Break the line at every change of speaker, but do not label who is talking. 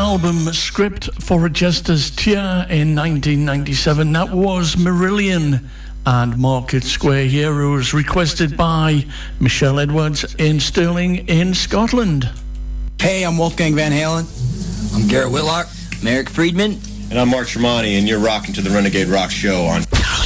album Script for a Jester's Tear in 1997. That was Marillion and Market Square Heroes, requested by Michelle Edwards in Stirling in Scotland.
Hey, I'm Wolfgang Van Halen.
I'm Garrett Whitlock. I'm Eric Friedman.
And I'm Mark Tremonti, and you're rocking to the Renegade Rock Show on